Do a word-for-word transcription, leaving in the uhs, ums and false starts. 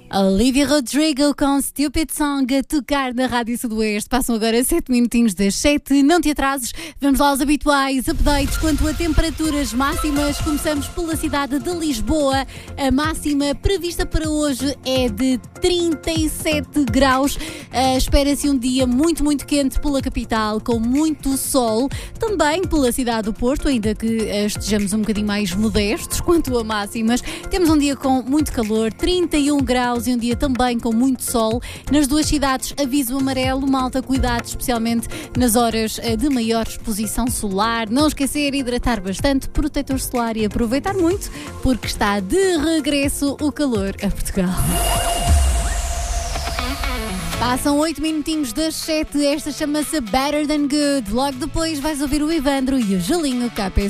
Olivia Rodrigo com Stupid Song a tocar na Rádio Sudoeste. Passam agora sete minutinhos das sete. Não te atrases. Vamos lá aos habituais updates quanto a temperaturas máximas. Começamos pela cidade de Lisboa. A máxima prevista para hoje é de trinta e sete graus. Uh, espera-se um dia muito, muito quente pela capital, com muito sol. Também pela cidade do Porto, ainda que uh, estejamos um bocadinho mais modestos quanto a máximas. Temos um dia com muito calor, trinta e um graus. E um dia também com muito sol. Nas duas cidades, aviso amarelo, malta, cuidado, especialmente nas horas de maior exposição solar. Não esquecer, hidratar bastante, protetor solar e aproveitar muito, porque está de regresso o calor a Portugal. Passam oito minutinhos das sete. Esta chama-se Better Than Good. Logo depois vais ouvir o Ivandro e o Julinho K P.